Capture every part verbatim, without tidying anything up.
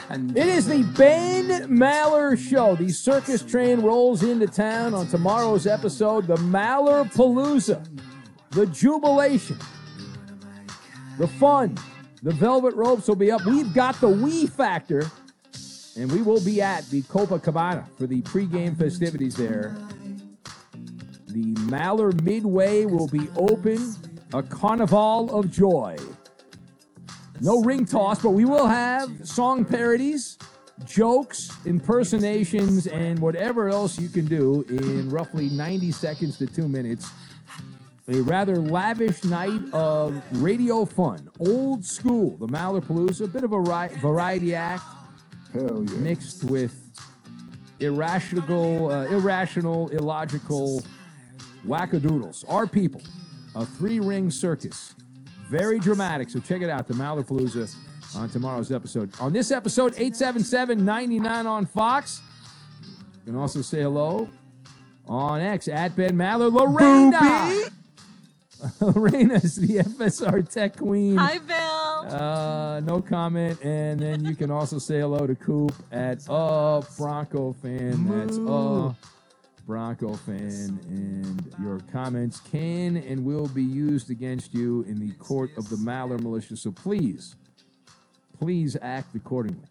It is the Ben Maller Show. The circus train rolls into town on tomorrow's episode. The Maller Palooza, the jubilation, the fun, the velvet ropes will be up. We've got the Wii Factor, and we will be at the Copacabana for the pregame festivities there. The Maller Midway will be open, a carnival of joy. No ring toss, but we will have song parodies, jokes, impersonations, and whatever else you can do in roughly ninety seconds to two minutes. A rather lavish night of radio fun. Old school, the Maller Palooza, a bit of a ri- variety act. Hell yeah. Mixed with irrational, uh, irrational, illogical wackadoodles. Our people, a three-ring circus. Very dramatic, so check it out, the Maller Palooza on tomorrow's episode. On this episode, eight seven seven, nine nine on Fox. You can also say hello on X, at Ben Maller. Lorena! Lorena's the F S R Tech Queen. Hi, Bill. Uh, no comment. And then you can also say hello to Coop at uh Bronco fan. That's uh Bronco fan. And your comments can and will be used against you in the court of the Maller Militia. So please, please act accordingly.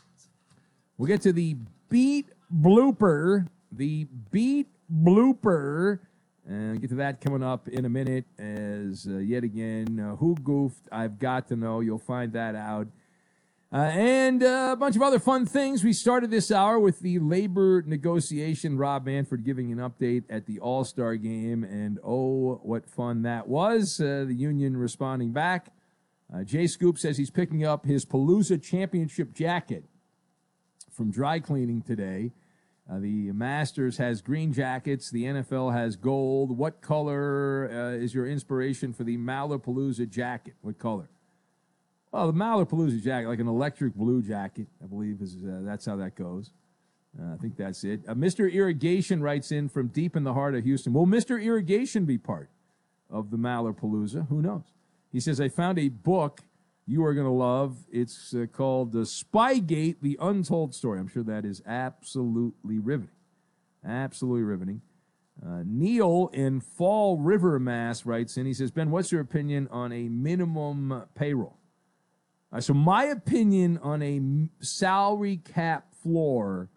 We'll get to the beat blooper. The beat blooper. And get to that coming up in a minute as, uh, yet again, uh, who goofed? I've got to know. You'll find that out. Uh, and uh, a bunch of other fun things. We started this hour with the labor negotiation. Rob Manfred giving an update at the All-Star game. And, oh, what fun that was. Uh, the union responding back. Uh, Jay Scoop says he's picking up his Palooza championship jacket from dry cleaning today. Uh, the Masters has green jackets. The N F L has gold. What color uh, is your inspiration for the Maller Palooza jacket? What color? Well, the Maller Palooza jacket, like an electric blue jacket, I believe is uh, that's how that goes. Uh, I think that's it. Uh, Mister Irrigation writes in from deep in the heart of Houston. Will Mister Irrigation be part of the Maller Palooza? Who knows? He says, I found a book you are going to love. It's uh, called The Spygate, The Untold Story. I'm sure that is absolutely riveting. Absolutely riveting. Uh, Neil in Fall River, Mass. writes in. He says, Ben, what's your opinion on a minimum payroll? Uh, so my opinion on a m- salary cap floor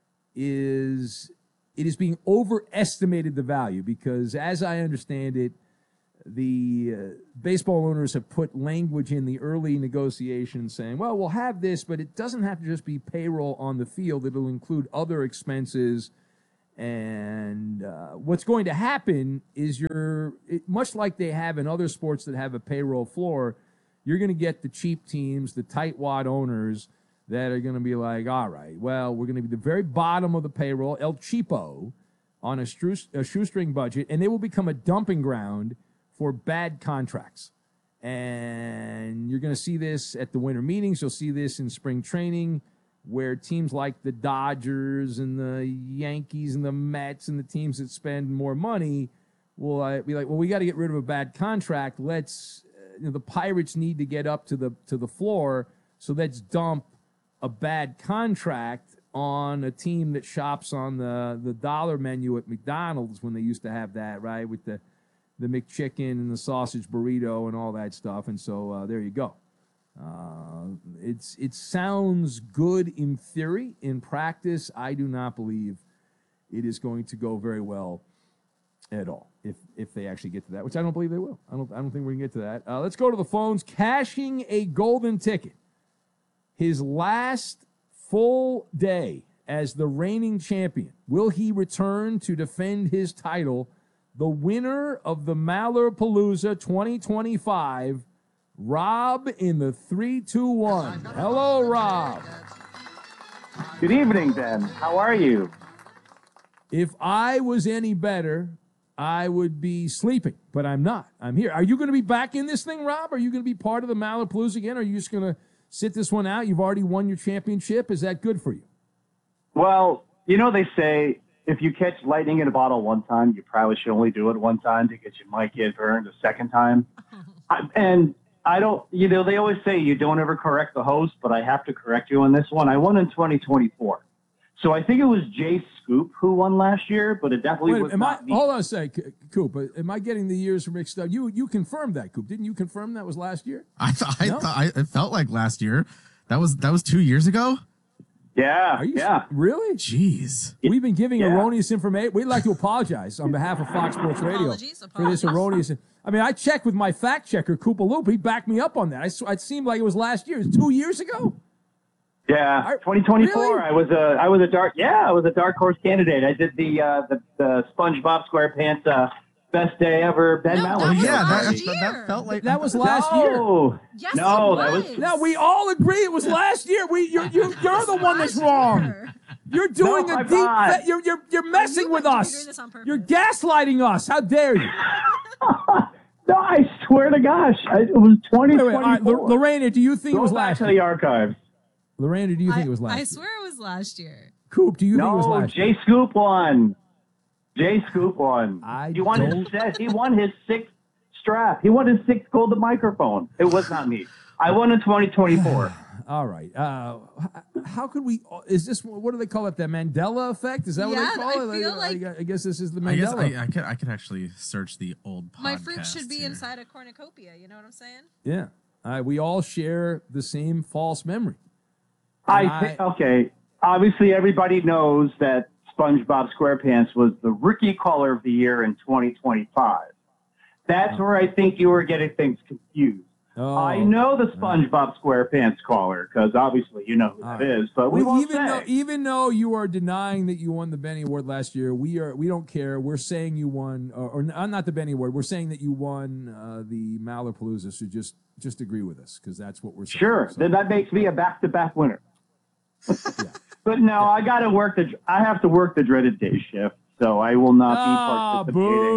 is it is being overestimated the value because, as I understand it, the uh, baseball owners have put language in the early negotiations saying, well, we'll have this, but it doesn't have to just be payroll on the field. It'll include other expenses. And uh, what's going to happen is you're, it, much like they have in other sports that have a payroll floor, you're going to get the cheap teams, the tightwad owners that are going to be like, all right, well, we're going to be the very bottom of the payroll, El Cheapo, on a, stru- a shoestring budget, and they will become a dumping ground for bad contracts. And you're going to see this at the winter meetings. You'll see this in spring training where teams like the Dodgers and the Yankees and the Mets and the teams that spend more money will uh, be like, well, we got to get rid of a bad contract. Let's, uh, you know, the Pirates need to get up to the to the floor, so let's dump a bad contract on a team that shops on the, the dollar menu at McDonald's when they used to have that, right, with the the McChicken and the sausage burrito and all that stuff. And so uh, there you go. Uh, it's it sounds good in theory. In practice, I do not believe it is going to go very well at all if if they actually get to that, which I don't believe they will. I don't I don't think we can get to that. Uh, let's go to the phones. Cashing a golden ticket. His last full day as the reigning champion. Will he return to defend his title? The winner of the Maller Palooza twenty twenty-five, Rob in the three two one. Hello, Rob. Good evening, Ben. How are you? If I was any better, I would be sleeping, but I'm not. I'm here. Are you going to be back in this thing, Rob? Are you going to be part of the Maller Palooza again? Or are you just going to sit this one out? You've already won your championship. Is that good for you? Well, you know, they say if you catch lightning in a bottle one time, you probably should only do it one time because you might get burned a second time. I, and I don't, you know, they always say you don't ever correct the host, but I have to correct you on this one. I won in twenty twenty-four. So I think it was Jay Scoop who won last year, but it definitely Wait, was am not I, me. hold on a sec, Coop. uh, Am I getting the years mixed up? You you confirmed that, Coop. Didn't you confirm that was last year? I thought I No? thought I, it felt like last year. That was that was two years ago. Yeah, Are you yeah. really? Jeez. We've been giving Yeah. erroneous information. We'd like to apologize on behalf of Fox Sports Radio Apologies, for this apologies. erroneous. I mean, I checked with my fact checker, Koopa Loop. He backed me up on that. I, sw- it seemed like it was last year. It was two years ago. Yeah, I- twenty twenty-four. really? I was a, I was a dark, yeah, I was a dark horse candidate. I did the, uh, the, the SpongeBob SquarePants, uh, best day ever. Ben No, Mallory. that was Yeah, that, last that, year. that felt like That was last year. No, Yes, no, it that was. was. Now we all agree it was last year. We you're you, you're the one that's Last wrong. year. You're doing No, a I'm deep. not. Fe- you're you're you're messing you with might be us. doing this on purpose. You're gaslighting us. How dare you? No, I swear to gosh, I, it was twenty Wait, wait, all right, twenty-four. L- Lorena, do you think it Go was back last to year? the archives. Lorena, do you think I, it was last I year? swear it was last year. Coop, do you think it was No, last year? Jay Scoop won. Jay Scoop won. I he won don't- his he won his sixth strap. He won his sixth golden microphone. It was not me. I won in twenty twenty-four. All right. Uh, h- how could we? Is this what do they call it? The Mandela effect? Is that what Yeah, they call I it? feel like- I, I guess this is the I guess Mandela. I, I could I could actually search the old podcast. My fruit should be here. inside a cornucopia. You know what I'm saying? yeah. Uh, we all share the same false memory. I thi- okay. Obviously, everybody knows that SpongeBob SquarePants was the rookie caller of the year in twenty twenty-five. That's where I think you were getting things confused. Oh, I know the SpongeBob SquarePants caller because obviously you know who All that right. is, but we Well, won't even say. though even though you are denying that you won the Benny Award last year, we are we don't care. We're saying you won, or, or uh, not the Benny Award. We're saying that you won uh, the Malapalooza. So just just agree with us because that's what we're saying. Sure, So- then that makes me a back-to-back winner. Yeah. But no, I got to work the. I have to work the dreaded day shift, so I will not Ah, be participating.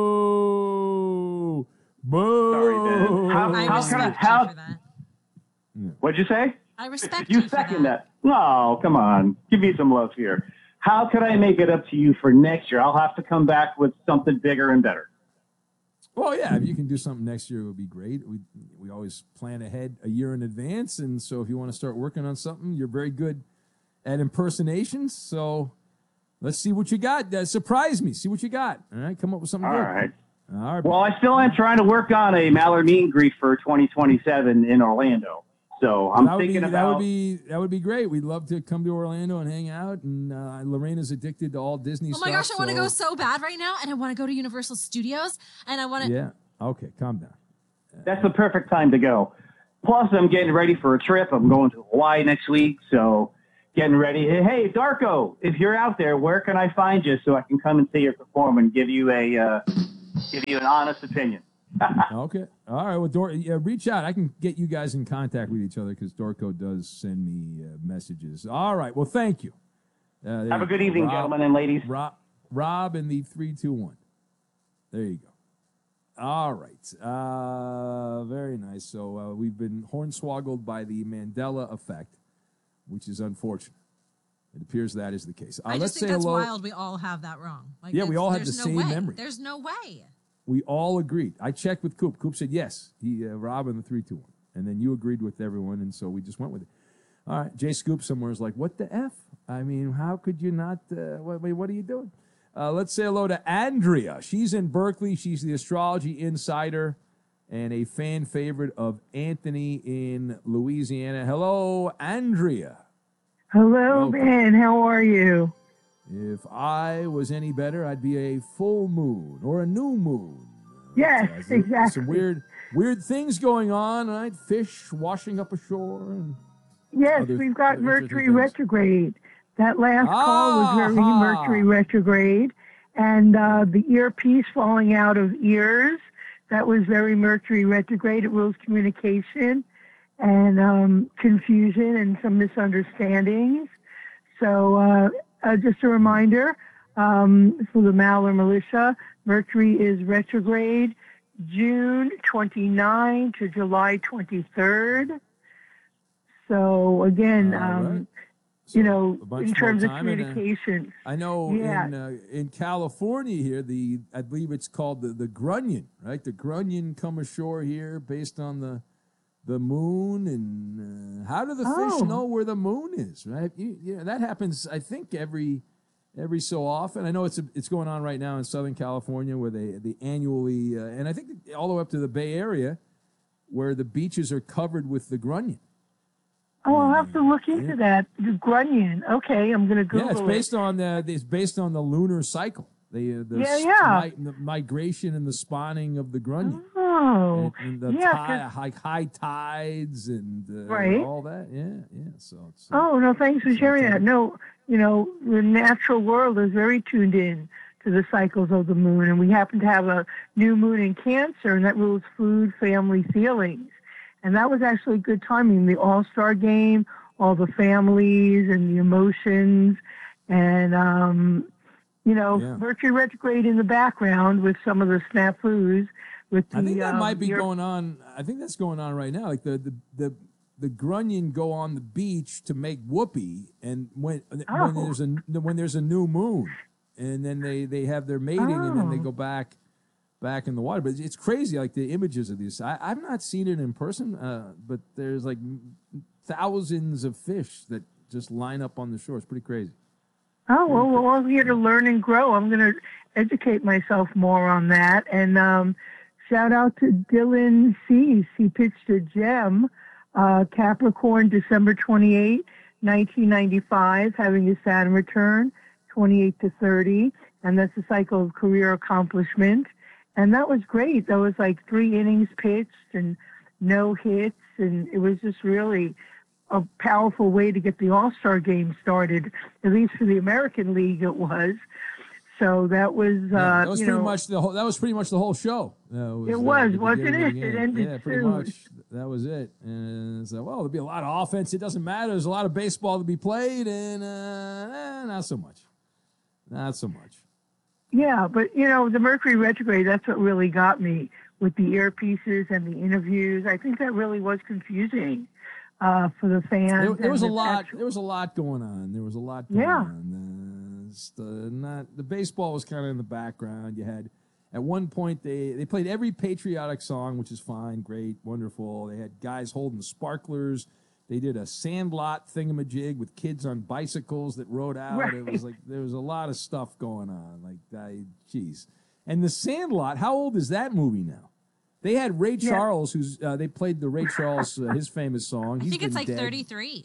boo! Boo! Sorry, Ben. How- I how respect can I- you how- for that. What'd you say? I respect You you for second that. that. No, come on, give me some love here. How could I make it up to you for next year? I'll have to come back with something bigger and better. Well, yeah, if you can do something next year, it would be great. We we always plan ahead a year in advance, and so if you want to start working on something, you're very good at impersonations. So let's see what you got. Uh, surprise me. See what you got. All right, come up with something All good. right. All right. Well, I still am trying to work on a Mallard meet and greet for twenty twenty-seven in Orlando. So I'm that would thinking be, about. that would be that would be great. We'd love to come to Orlando and hang out. And uh, Lorena's addicted to all Disney Oh stuff. my gosh, I want to so- go so bad right now, and I want to go to Universal Studios, and I want to. Yeah. Okay. Calm down. That's the perfect time to go. Plus, I'm getting ready for a trip. I'm going to Hawaii next week, so getting ready. Hey, Darko, if you're out there, where can I find you so I can come and see you perform and give you a uh, give you an honest opinion? Okay. All right. Well, Dor- yeah, reach out. I can get you guys in contact with each other because Dorco does send me uh, messages. All right. Well, thank you. Uh, there Have you a good go. evening, Rob, gentlemen and ladies. Rob, Rob in the three two one. There you go. All right. Uh, very nice. So uh, we've been hornswoggled by the Mandela effect, which is unfortunate. It appears that is the case. Uh, I let's just think say that's hello. wild. We all have that wrong. Like, Yeah, we it's- all have there's the no same way. memory. There's no way. We all agreed. I checked with Coop. Coop said yes. He uh, Rob in the three two one, and then you agreed with everyone, and so we just went with it. All right. Jay Scoop somewhere is like, what the f? I mean, how could you not? Uh, what, wait, what are you doing? Uh, let's say hello to Andrea. She's in Berkeley. She's the astrology insider and a fan favorite of Anthony in Louisiana. Hello, Andrea. Hello, Welcome. Ben. How are you? If I was any better, I'd be a full moon or a new moon. Yes, Uh, some- exactly. Some weird, weird things going on, right? Fish washing up ashore. And Yes, other- we've got other Mercury interesting things. retrograde. That last call was very Ah-ha. Mercury retrograde. And uh, the earpiece falling out of ears, that was very Mercury retrograde. It rules communication and um, confusion and some misunderstandings. So uh, uh, just a reminder um, for the Maller Militia, Mercury is retrograde June twenty-ninth to July twenty-third. So again, All um, right. So you know, a bunch in more terms of time and, uh, communication. I know Yeah. in uh, in California here, the I believe it's called the the grunion, right? The grunion come ashore here based on the the moon, and uh, how do the Oh. fish know where the moon is? Right? You, you know, that happens. I think every every so often. I know it's a, it's going on right now in Southern California, where they they annually, uh, and I think all the way up to the Bay Area, where the beaches are covered with the grunion. Oh, I'll have to look into that. The grunion. Okay, I'm going to Google Yeah, it's it. based on the it's based on the lunar cycle. The, uh, the, Yeah, s- yeah. mi- the migration and the spawning of the grunion. Oh, and, and the yeah, ti- 'cause- high, high tides and uh, Right. all that. Yeah, yeah. So it's, uh, Oh, no, thanks for sharing Sometimes- that. No, you know, the natural world is very tuned in to the cycles of the moon, and we happen to have a new moon in Cancer, and that rules food, family, feelings. And that was actually good timing. The All-Star game, all the families and the emotions, and, um, you know, Yeah. Mercury retrograde in the background with some of the snafus. With the, I think that um, might be your- going on. I think that's going on right now. Like the the the, the grunion go on the beach to make whoopee, and when when Oh. there's a when there's a new moon, and then they they have their mating, and then they Oh. go back back in the water. But it's crazy, like the images of these. I, I've not seen it in person, uh, but there's like thousands of fish that just line up on the shore. It's pretty crazy. Oh, well, we're all here to learn and grow. I'm going to educate myself more on that. And um, shout out to Dylan Cease. He pitched a gem, uh, Capricorn, December twenty-eighth, nineteen ninety-five, having a Saturn return, twenty-eight to thirty. And that's a cycle of career accomplishment. And that was great. That was like three innings pitched and no hits. And it was just really a powerful way to get the All-Star game started, at least for the American League it was. So that was, uh, Yeah, that was you pretty know, much the whole. That was pretty much the whole show. Uh, It uh, was, the wasn't beginning of the it? It game. ended Yeah, pretty soon. much. That was it. And so, well, there'll be a lot of offense. It doesn't matter. There's a lot of baseball to be played, and uh, eh, not so much. Not so much. yeah, but, you know, the Mercury retrograde, that's what really got me with the earpieces and the interviews. I think that really was confusing uh, for the fans. There, there was a and the lot. actual- There was a lot going on. There was a lot going Yeah. on. Uh, it's, uh, not the baseball was kind of in the background. You had at one point they they played every patriotic song, which is fine, great, wonderful. They had guys holding sparklers. They did a sandlot thingamajig with kids on bicycles that rode out. It was Right. like there was a lot of stuff going on. Like, I, geez. And the Sandlot. How old is that movie now? They had Ray Yeah. Charles, who's uh, they played the Ray Charles uh, his famous song. I He's think it's been like dead. thirty-three.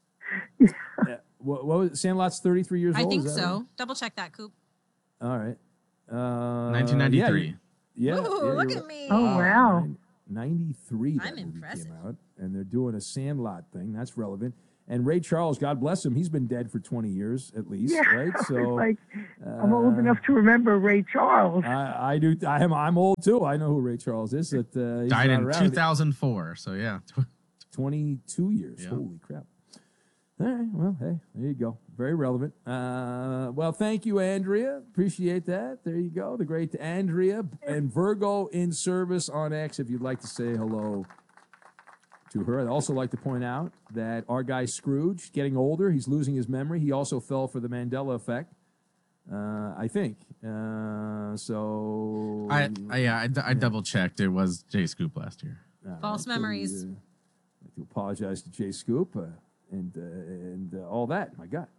Uh, what, what was it? Sandlot's thirty-three years I old. think is that so. Double check that, Coop. right? All right. Uh, nineteen ninety-three. Yeah. yeah, Ooh, yeah, look you're at right. me. Oh, wow. Nine- ninety-three. That I'm movie impressive. Came out, and they're doing a Sandlot thing. That's relevant. And Ray Charles, God bless him, he's been dead for twenty years at least, Yeah, right? it's So like, I'm old uh, enough to remember Ray Charles. I, I do. I am. I'm old too. I know who Ray Charles is. That uh, he's Died not in around. two thousand four. So yeah. twenty-two years. Yeah. Holy crap. All right. Well, hey, there you go. Very relevant. Uh, well, thank you, Andrea. Appreciate that. There you go. The great Andrea and Virgo in service on X. If you'd like to say hello to her. I'd also like to point out that our guy Scrooge, getting older, he's losing his memory. He also fell for the Mandela effect. Uh, I think. Uh, so I, I yeah, I, d- I double checked. It was Jay Scoop last year. All False so memories. we, uh, I'd like to apologize to Jay Scoop uh, and uh, and uh, all that. My God.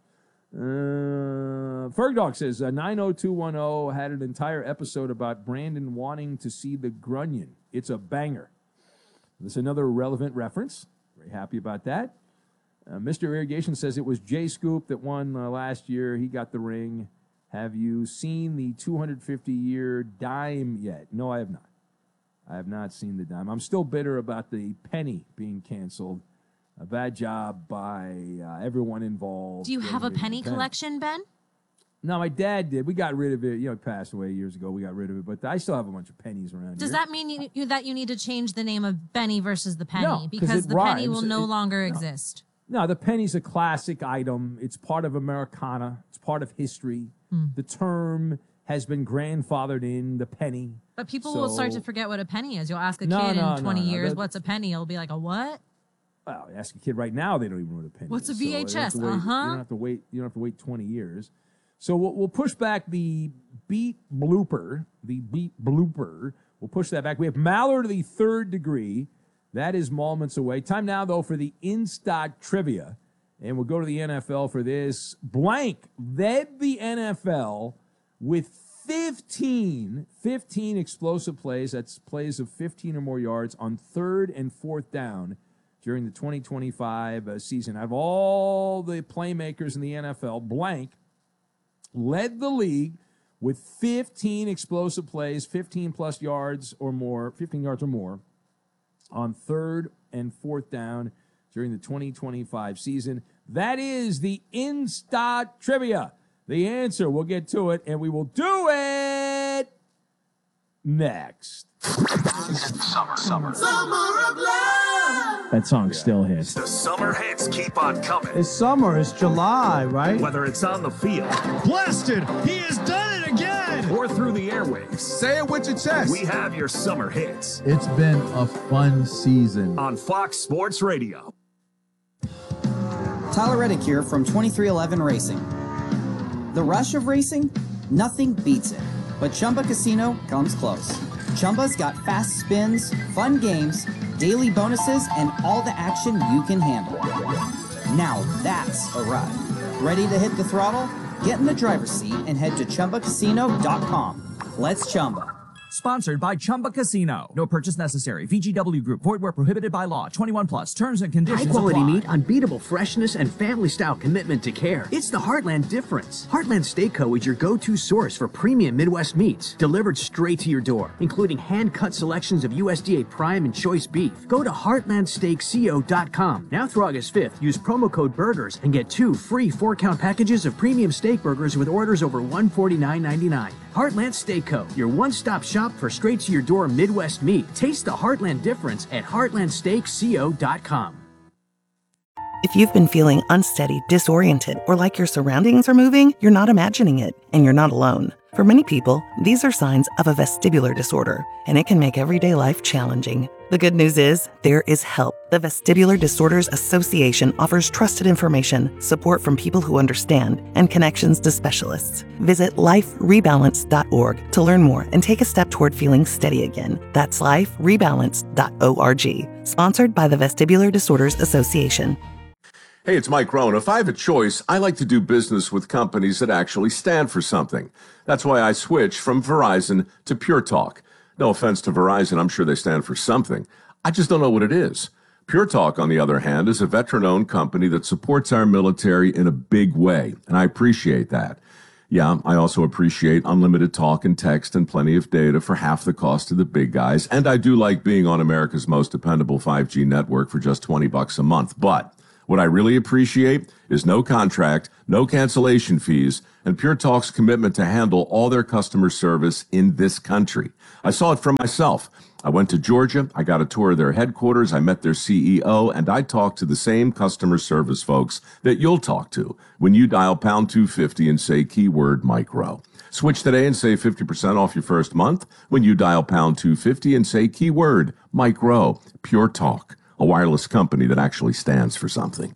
Uh, Fergdog says uh, nine oh two one oh had an entire episode about Brandon wanting to see the Grunion. It's a banger. That's another relevant reference. Very happy about that. Uh, Mister Irrigation says it was Jay Scoop that won uh, last year. He got the ring. Have you seen the two hundred fifty year dime yet? No, I have not. I have not seen the dime. I'm still bitter about the penny being canceled. A bad job by uh, everyone involved. Do you getting have a rid of the penny collection, Ben? No, my dad did. We got rid of it. You know, he passed away years ago. We got rid of it, but I still have a bunch of pennies around Does here. that mean you, you, that you need to change the name of Benny versus the penny? No, 'cause because it the penny rhymes. will no It- longer no. exist. No, the penny's a classic item. It's part of Americana. It's part of history. Hmm. The term has been grandfathered in, the penny. But people will start So- to forget what a penny is. You'll ask a No, kid no, in twenty no, no. years, That- what's a penny? It'll be like, a what? Well, ask a kid right now, they don't even know what a penny What's is. a So you don't have V H S? to wait- Uh-huh. You don't have to wait. You don't have to wait twenty years. So we'll, we'll push back the beat blooper. The beat blooper. We'll push that back. We have Mallard, the third degree. That is moments away. Time now, though, for the in-stock trivia. And we'll go to the N F L for this. Blank led the N F L with fifteen, fifteen explosive plays. That's plays of fifteen or more yards on third and fourth down during the twenty twenty-five uh, season. Out of all the playmakers in the N F L, Blank led the league with fifteen explosive plays, fifteen plus yards or more, fifteen yards or more on third and fourth down during the twenty twenty-five season. That is the in-stock trivia. The answer, we'll get to it, and we will do it next. Summer, summer. Summer of love. That song still hits. The summer hits keep on coming. It's summer, it's July, right? Whether it's on the field. Blasted! He has done it again! Or through the airwaves. Say it with your chest. We have your summer hits. It's been a fun season. On Fox Sports Radio. Tyler Reddick here from twenty-three eleven Racing. The rush of racing? Nothing beats it. But Chumba Casino comes close. Chumba's got fast spins, fun games, daily bonuses, and all the action you can handle. Now that's a ride. Ready to hit the throttle? Get in the driver's seat and head to Chumba Casino dot com. Let's Chumba. Sponsored by Chumba Casino. No purchase necessary. V G W Group. Void where prohibited by law. twenty-one plus. Terms and conditions apply. High quality meat, unbeatable freshness, and family style commitment to care. It's the Heartland difference. Heartland Steak Co. is your go-to source for premium Midwest meats, delivered straight to your door, including hand-cut selections of U S D A Prime and Choice beef. Go to heartland steak co dot com. Now through August fifth, use promo code BURGERS and get two free four-count packages of premium steak burgers with orders over one hundred forty-nine ninety-nine. Heartland Steak Co., your one-stop shop for straight-to-your-door Midwest meat. Taste the Heartland difference at heartland steak co dot com. If you've been feeling unsteady, disoriented, or like your surroundings are moving, you're not imagining it, and you're not alone. For many people, these are signs of a vestibular disorder, and it can make everyday life challenging. The good news is, there is help. The Vestibular Disorders Association offers trusted information, support from people who understand, and connections to specialists. Visit life rebalance dot org to learn more and take a step toward feeling steady again. That's life rebalance dot org. Sponsored by the Vestibular Disorders Association. Hey, it's Mike Rohn. If I have a choice, I like to do business with companies that actually stand for something. That's why I switched from Verizon to Pure Talk. No offense to Verizon, I'm sure they stand for something. I just don't know what it is. Pure Talk, on the other hand, is a veteran-owned company that supports our military in a big way, and I appreciate that. Yeah, I also appreciate unlimited talk and text and plenty of data for half the cost of the big guys, and I do like being on America's most dependable five G network for just twenty bucks a month, but what I really appreciate is no contract, no cancellation fees, and Pure Talk's commitment to handle all their customer service in this country. I saw it for myself. I went to Georgia, I got a tour of their headquarters, I met their C E O, and I talked to the same customer service folks that you'll talk to when you dial pound two fifty and say keyword Mike Rowe. Switch today and save fifty percent off your first month when you dial pound two fifty and say keyword Mike Rowe. Pure Talk, a wireless company that actually stands for something.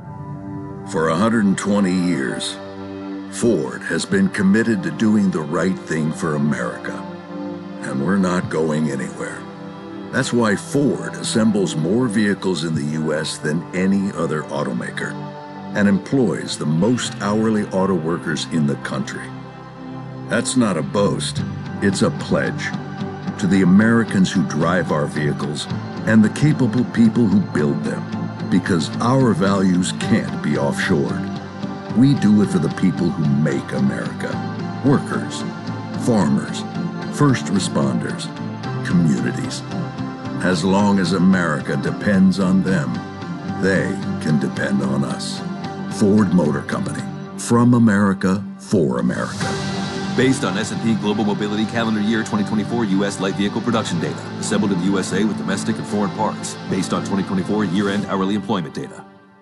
For one hundred twenty years, Ford has been committed to doing the right thing for America. And we're not going anywhere. That's why Ford assembles more vehicles in the U S than any other automaker and employs the most hourly auto workers in the country. That's not a boast, it's a pledge to the Americans who drive our vehicles and the capable people who build them, because our values can't be offshored. We do it for the people who make America. Workers, farmers, first responders, communities. As long as America depends on them, they can depend on us. Ford Motor Company. From America, for America. Based on S and P Global Mobility Calendar Year twenty twenty-four U S light vehicle production data. Assembled in the U S A with domestic and foreign parts. Based on twenty twenty-four year-end hourly employment data.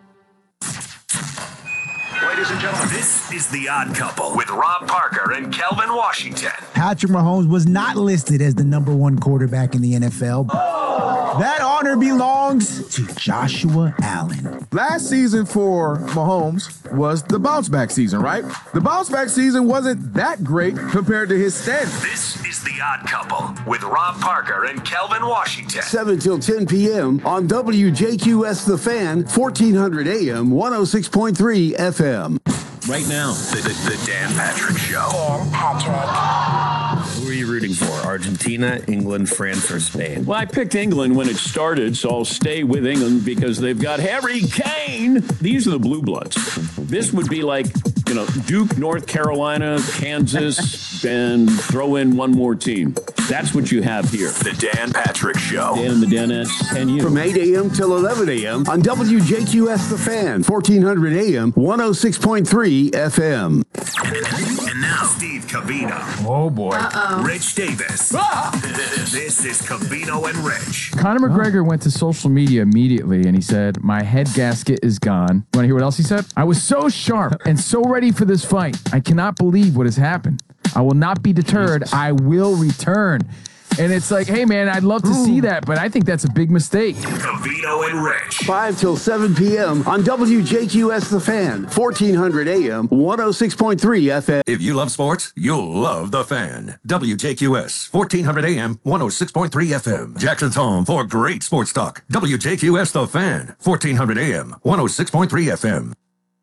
Ladies and gentlemen, this is The Odd Couple with Rob Parker and Kelvin Washington. Patrick Mahomes was not listed as the number one quarterback in the N F L. Oh! That honor belongs to Joshua Allen. Last season for Mahomes was the bounce back season, right? The bounce back season wasn't that great compared to his standards. This is The Odd Couple with Rob Parker and Kelvin Washington. seven till ten p.m. on W J Q S The Fan, fourteen hundred A M, one oh six point three F M. Right now, the, the, the Dan Patrick Show. Dan Patrick. Who are you rooting for? Argentina, England, France, or Spain? Well, I picked England when it started, so I'll stay with England because they've got Harry Kane. These are the Blue Bloods. This would be like, you know, Duke, North Carolina, Kansas, and throw in one more team. That's what you have here. The Dan Patrick Show. Dan and the Danettes and you. From eight a.m. till eleven a.m. on W J Q S The Fan, fourteen hundred A M, one oh six point three F M. And now, Steve Cavino. Oh, boy. Uh-oh. Rich Davis. Ah! This is Cavino and Rich. Conor McGregor went to social media immediately and he said, my head gasket is gone. You want to hear what else he said? I was so sharp and so ready for this fight. I cannot believe what has happened. I will not be deterred. I will return. And it's like, hey, man, I'd love to Ooh. see that, but I think that's a big mistake. Cavino and Rich. five till seven p.m. on W J Q S The Fan, fourteen hundred A M, one oh six point three F M. If you love sports, you'll love The Fan. W J Q S, fourteen hundred A M, one oh six point three F M. Jackson's home for great sports talk. W J Q S The Fan, fourteen hundred A M, one oh six point three F M.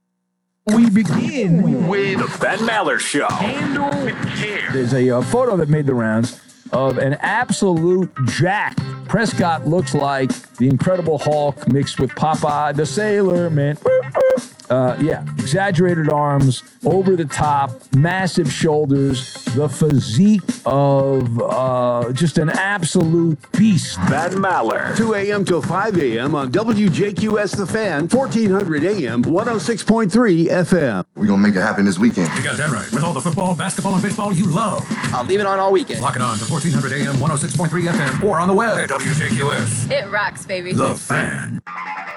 We begin with the Ben Maller Show. Handle with care. There's a uh, photo that made the rounds of an absolute jack. Prescott looks like the Incredible Hulk mixed with Popeye the Sailor Man. Uh, yeah, exaggerated arms, over the top, massive shoulders, the physique of uh, just an absolute beast. Ben Maller. two a.m. till five a.m. on W J Q S The Fan, fourteen hundred A M, one oh six point three F M. We're going to make it happen this weekend. You got that right. With all the football, basketball, and baseball you love. I'll leave it on all weekend. Lock it on to fourteen hundred A M, one oh six point three F M, or on the web at W J Q S. It rocks, baby. The Fan.